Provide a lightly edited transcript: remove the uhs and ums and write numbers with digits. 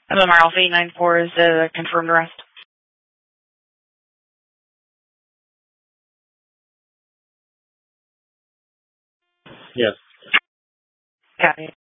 MMR Alpha 894 is a confirmed arrest. Yes. Copy.